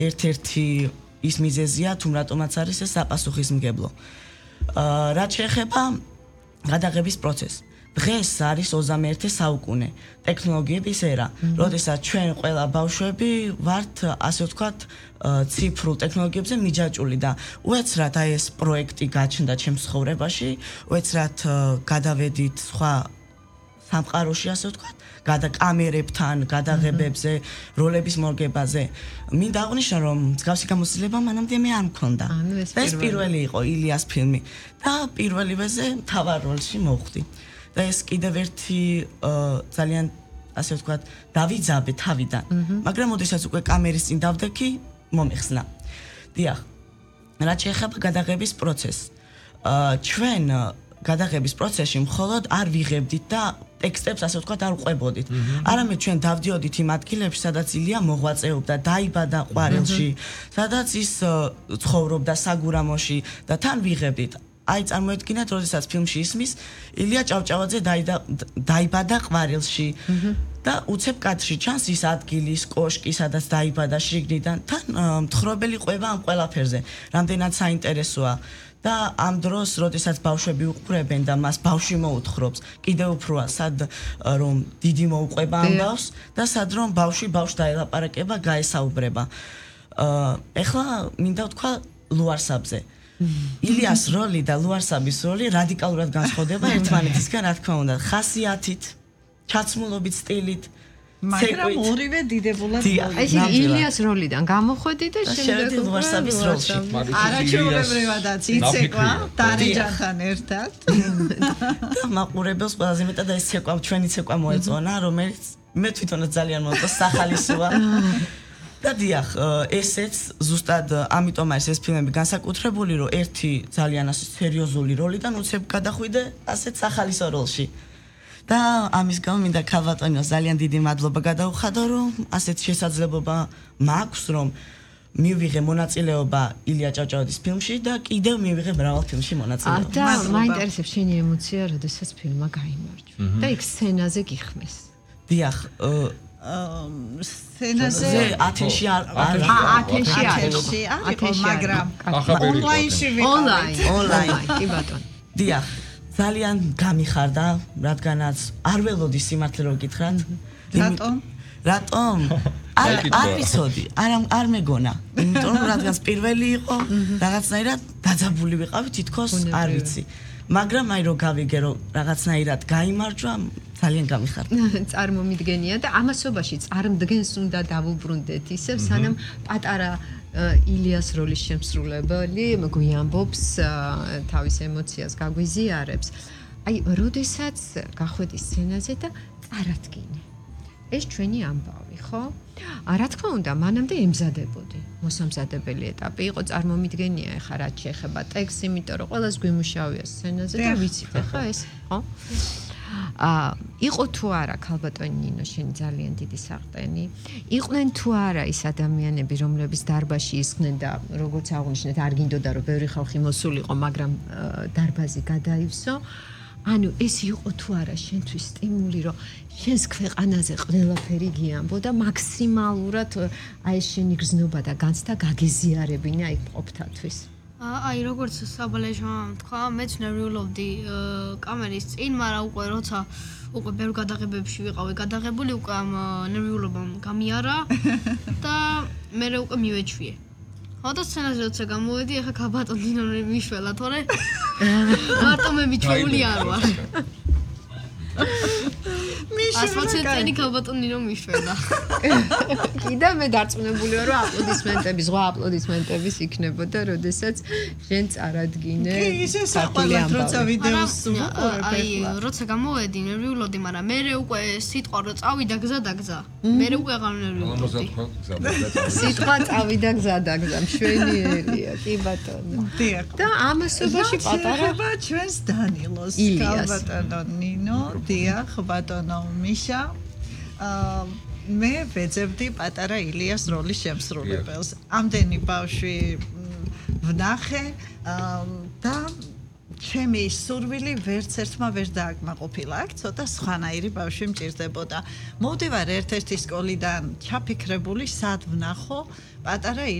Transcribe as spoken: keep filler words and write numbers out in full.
ერთ-ერთი ის მიზეზია, თუ რატომაც არის ეს საპასუხისმგებლო. აა რაც შეეხება გადაღების პროცესს. დღეს არის ოცდამეერთე საუკუნე, ტექნოლოგიების ერა, როდესაც ჩვენ ყველა ბავშვები ვართ, ასე ვთქვათ, ციფრულ ტექნოლოგიებზე მიჯაჭული და უეცრად აი ეს პროექტი გაჩნდა ჩემს ცხოვრებაში, უეცრად გადავედით სხვა სამყაროში, ასე ვთქვათ, გადა კამერებთან, გადაღებებზე, როლების მორგებაზე. მინდა აღვნიშნო, რომ მსგავსი გამოცდილება მანამდე მე არ მქონდა. ეს პირველი იყო ილიას ფილმი და პირველივეზე მთავარ როლში მოვხდი. და ეს კიდევ ერთი ძალიან ასე ვთქვათ, დავიძაბე თავიდან. მაგრამ ოდესაც უკვე კამერის წინ დავდექი, მომეხსნა. დიახ. რაც შეეხება გადაღების პროცესს. ჩვენ გადაღების პროცესში მხოლოდ არ ვიღებდით და ტექსტებს ასე ვთქვათ არ ვყვებოდით. არამედ ჩვენ დავდიოდით იმ ადგილებში, სადაც ილია მოღვაწეობდა, დაიბადა ყვარელში, სადაც ის ცხოვრობდა საგურამოში და თან ვიღებდით. აი წარმოედგინეთ, როდესაც ფილმში ისმის ილია ჭავჭავაძე დაიბადა ყვარელში და უცებ კადრში ჩანს ის ადგილი, ის კოშკი, სადაც დაიბადა შიგნიდან, თან მთხრობელი ყვება ამ ყველაფერზე. რამდენად საინტერესოა და ამ დროს, როდესაც ბავშვები უყურებენ და მას ბავშვი მოუთხრობს, კიდევ უფროა სად რომ დიდი მოუყვება ამ ბავშვს და სად რომ ბავშვი ბავშვს დაელაპარაკება, გაესაუბრება. ეხლა მინდა ვთქვა ლუარსაბზე. ილიას როლი და ლუარსაბის როლი რადიკალურად განსხვავდება ერთმანეთისგან, რა თქმა უნდა, ხასიათით, ჩაცმულობით, სტილით. მაგრამ ორივე დიდებულად ეს ილიას როლიდან გამოხვედი და შემდეგ ლუარსაბის როლში. არაჩვეულებრივადაც იცეკვა დარეჯანთან ერთად. და მაყურებელს ყველაზე მეტად ეს ცეკვა, ჩვენი ცეკვა მოეწონა, რომელიც მე თვითონაც ძალიან მომწონს, სახალისოა. და დიახ, ესეც ზუსტად ამიტომ არის ეს ფილმები განსაკუთრებული, რომ ერთი ძალიან ასე სერიოზული როლიდან უცებ გადახვიდე ასეთ სახალისო როლში. და ამის გამო მინდა ქალბატონოს ძალიან დიდი მადლობა გადაუხადო, რომ ასეთ შესაძლებლობა მაქვს, რომ მივიღე მონაწილეობა ილია ჭავჭავაძის ფილმში და კიდევ მივიღე მრავალ ფილმში მონაწილეობა. და მაინტერესებს შენი ემოცია, როდესაც ფილმმა გაიმარჯვა და იქ სცენაზე გიხმეს. დიახ, სცენაზე ათენში არ ათენში არის, მაგრამ ონლაინში ვიყავით. ონლაინ, ონლაინ, კი ბატონო. დიახ, ძალიან გამიხარდა, რადგანაც არ ველოდი სიმართლე რომ გითხრათ. რატომ? რატომ? არ არ ვიცოდი, არ არ მეგონა. იმიტომ რომ რადგანაც პირველი იყო, რაღაცნაირად დაძაბული ვიყავი, თითქოს არ ვიცი. მაგრამ აი რომ გავიგე რომ რაღაცნაირად გაიმარჯვა, ძალიან გამიხარდა. წარმომიდგენია და ამასობაში წარმდგენს უნდა დავუბრუნდეთ ისევ, სანამ პატარა ილიას როლის შემსრულებელი გვიამბობს თავის ემოციას გაგვიზიარებს. აი, როდესაც გახვედი სცენაზე და წარადგინე. ეს ჩვენი ამბავი, ხო? რა თქმა უნდა, მანამდე ემზადებოდი. მოსამზადებელი ეტაპი იყო, წარმომიდგენია ეხა რაც შეეხება ტექსტს, იმიტომ რომ ყველას გვიმუშავია სცენაზე და ვიცით ეხა ეს, ხო? აა იყო თუ არა ქალბატონი ნინო შენი ძალიან დიდი საყრდენი? იყვნენ თუ არა ის ადამიანები, რომლებიც დარბაზში ისხდნენ და როგორც აღნიშნეთ, არ გინდოდა რომ ბევრი ხალხი მოსულიყო, მაგრამ დარბაზი გადაივსო. ანუ ეს იყო თუ არა შენთვის სტიმული, რომ შენს ქვეყანაზე ყველაფერი გიამბო და მაქსიმალურად აი შენი გზნობა და განცდა გაგეზიარებინა აი ყოფთათვის. აი როგორც საბალეჟმა თქვა, მეც ნერვიულობდი კამერის წინ, მაგრამ უკვე როცა უკვე ბევრ გადაღებებში ვიყავი გადაღებული, უკვე ამ ნერვიულობამ გამიარა და მე უკვე მივეჩვიე. ხო და სცენაზე როცა გამოვედი, ახლა ქალბატონი ნინო მიშველა, თორე მარტო მე მიჩვეული არ ვარ. ასპაცენტენი ქალბატონი ნინო მიშველა. კიდე მე დარწმუნებული ვარ, რომ აპლოდისმენტები, ზღვა აპლოდისმენტების იქნებოდა, როდესაც შენ წარადგინე. კი, ისე საყვალად როცა ვიდეოს ვუყურებ. აი, როცა გამოვედი, ნერვიულობდი, მაგრამ მე უკვე სიტყვა რო წავიდა გზა და გზა. მე უკვე აღარ ნერვიულობდი. სიტყვა წავიდა გზა და გზა, მშვენიერია, კი ბატონო. და ამასობაში პატარა ჩვენს დანილოს ქალბატონო ნინო, დიახ, ბატონო მიშა. აა მე ვეძებდი პატარა ილიას როლის შემსრულებელს. ამდენი ბავშვი ვნახე და ჩემი სურვილი ვერც ერთმა ვერ დააკმაყოფილა. აქ ცოტა სხვანაირი ბავშვი მჭირდებოდა. მოვდივარ ერთ-ერთი სკოლიდან ჩაფიქრებული, სად ვნახო პატარა